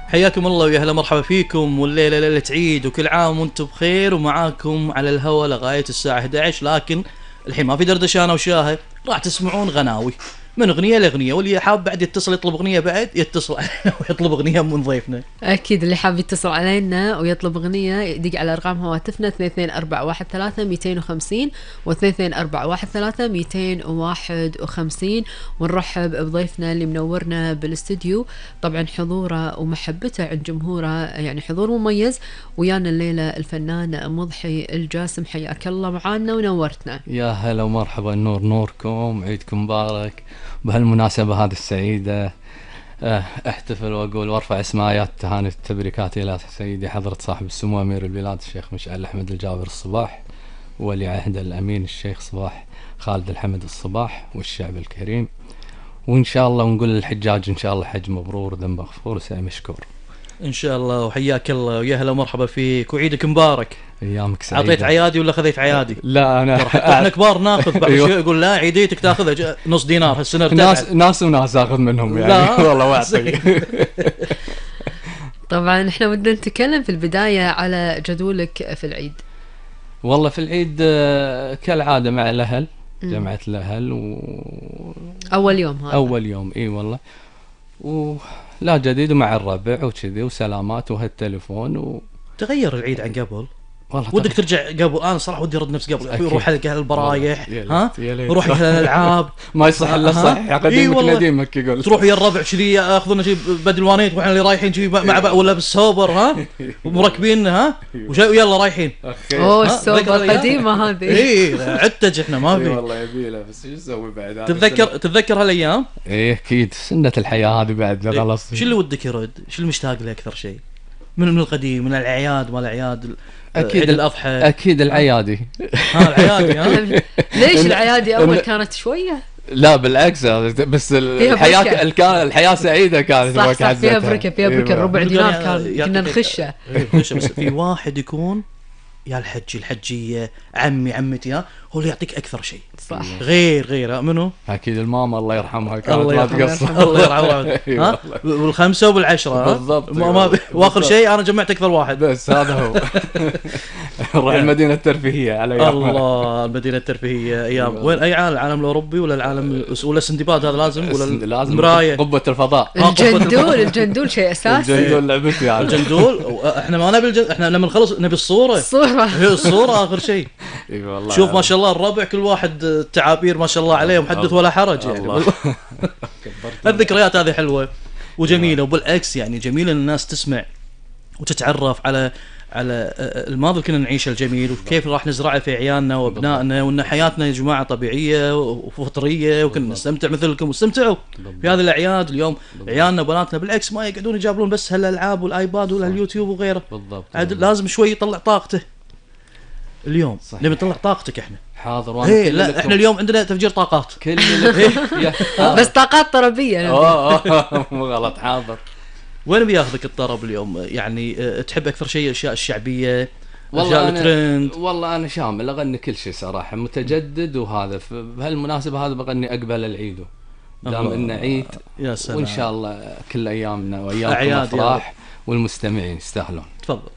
حياكم الله ويا هلا مرحبا فيكم، والليلة ليلة عيد وكل عام وانتم بخير، ومعاكم على الهوا لغاية الساعة 11. لكن الحين ما في دردشانة وشاهي، راح تسمعون غناوي من أغنية لأغنية، واللي حاب بعد يتصل يطلب أغنية بعد يتصل ويطلب أغنية من ضيفنا. أكيد اللي حاب يتصل علينا ويطلب أغنية يدق على أرقام هواتفنا 22413250 و22413251، ونرحب بضيفنا اللي منورنا بالاستديو. طبعا حضوره ومحبته عند جمهوره يعني حضور مميز ويانا الليلة الفنان مضحي الجاسم. حياك الله معانا ونورتنا. يا هلا ومرحبا، النور نوركم، عيدكم مبارك. بهالمناسبة هذه السعيدة احتفل واقول وارفع اسمايات تهاني التبريكات الى سيدي حضرة صاحب السمو امير البلاد الشيخ مشعل احمد الجابر الصباح، ولي عهد الامين الشيخ صباح خالد الحمد الصباح والشعب الكريم. وان شاء الله ونقول للحجاج ان شاء الله حج مبرور ذنب مغفور وسعي مشكور إن شاء الله. وحياك الله ويا هلا ومرحبا فيك وعيدك مبارك. ايامك سعيدة. عطيت عيادي ولا خذيت عيادي؟ لا انا احنا كبار ناخذ بعض الشيء يقول لا عيديتك تاخذها نص دينار هالسنه ناس وناس اخذ منهم يعني. لا والله واعطي. طبعا احنا بدنا نتكلم في البداية على جدولك في العيد. والله في العيد كالعادة مع الأهل، جمعة الأهل أول يوم هذا أول يوم إي والله، ولا جديد ومع الربع وكذي وسلامات وهالتليفون تغير العيد عن قبل. ودك ترجع قبل؟ انا صراحه ودي ارد نفس قبل، يروح حلقه البرايح ها يروح الالعاب ما يصح الا صح يا قديمك نديمك يقول تروح ويا الربع كذي ياخذون شيء بدلوانيت واحنا اللي رايحين كذي مع بعض ولا بالسوبر ها ومركبين ها ويلا رايحين. اوه السوبر قديمه هذه. اي عتج احنا ما في والله يبيله بس شو نسوي بعد. تتذكر هالايام؟ ايه اكيد سنه الحياه هذه بعد خلاص. شو اللي ودك يرد؟ شو اللي مشتاق له اكثر شيء من القديم، من الاعياد ما الاعياد؟ اكيد الأضحى اكيد العيادي. العيادي ليش العيادي اول كانت شويه؟ لا بالعكس بس الحياه سعيده كانت صح فيها بركه الربع دينار كنا نخشه. بس في واحد يكون يا الحجيه عمتي ها هو اللي يعطيك اكثر شيء صح. غير منو؟ اكيد الماما الله يرحمها كانت ما تقصر. الله يرحمها ها والخمسه وبالعشره بالضبط. واخر شيء انا جمعت اكثر واحد بس هذا هو. نروح المدينه الترفيهيه على الله المدينه الترفيهيه ايام وين؟ اي العالم الاوروبي ولا العالم ولا السندباد؟ هذا لازم ولا لازم مرايه قبه الفضاء. الجندول شيء اساسي. الجندول لعبتي يعني. الجندول احنا ما نبي احنا لما نخلص نبي الصوره اخر شيء. اي والله شوف ما شاء الله الربع كل واحد التعابير ما شاء الله عليهم حدث ولا حرج يعني. الذكريات هذه حلوه وجميله، وبالعكس يعني جميل ان الناس تسمع وتتعرف على الماضي اللي كنا نعيشه الجميل، وكيف راح نزرعه في عيالنا وابنائنا، وان حياتنا يا جماعه طبيعيه وفطريه وكنا نستمتع مثلكم واستمتعوا في هذه الاعياد. اليوم عيالنا وبناتنا بالعكس ما يقعدون يجابلون بس هالالعاب والايباد ولا اليوتيوب وغيره. لازم شوي يطلع طاقته. اليوم نبي نطلع طاقتك احنا حاضر. وانا لا احنا اليوم عندنا تفجير طاقات كل بس طاقات طربيه. مو غلط. حاضر. وين بياخذك الطرب اليوم يعني؟ تحب اكثر شيء الاشياء الشعبيه؟ والله الترند؟ والله انا شامل اغني كل شيء صراحه متجدد، وهذا بهالمناسبه هذا بغني اقبل العيد دام انه عيد. يا سلام. وان شاء الله كل ايامنا وايامكم افراح والمستمعين يستاهلون. تفضل.